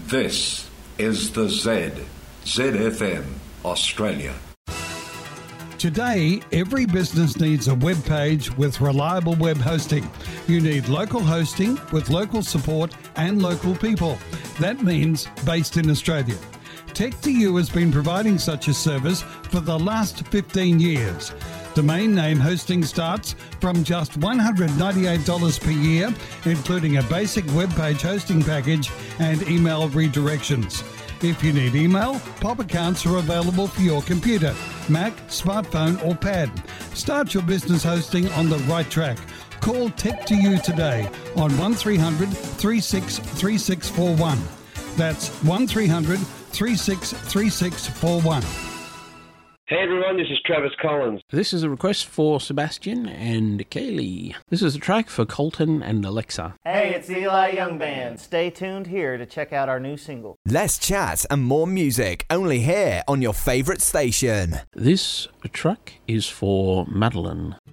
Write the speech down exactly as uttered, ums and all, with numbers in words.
This is the Z, Z F M, Australia. Today, every business needs a web page with reliable web hosting. You need local hosting with local support and local people. That means based in Australia. tech to you has been providing such a service for the last fifteen years. Domain name hosting starts from just one hundred ninety-eight dollars per year, including a basic web page hosting package and email redirections. If you need email, Pop accounts are available for your computer, Mac, smartphone or pad. Start your business hosting on the right track. Call tech to you today on one three hundred, three six three six four one. That's one three hundred, three six three six four one. Hey everyone, this is Travis Collins. This is a request for Sebastian and Kaylee. This is a track for Colton and Alexa. Hey, it's Eli Young Band. Stay tuned here to check out our new single. Less chat and more music, only here on your favourite station. This track is for Madeline.